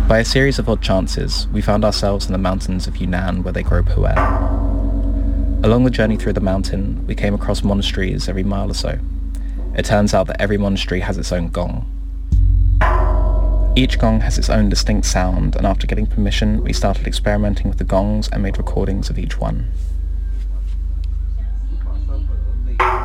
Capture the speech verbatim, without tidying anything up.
By a series of odd chances, we found ourselves in the mountains of Yunnan where they grow pu'er. Along the journey through the mountain, we came across monasteries every mile or so. It turns out that every monastery has its own gong. Each gong has its own distinct sound, and after getting permission, we started experimenting with the gongs and made recordings of each one.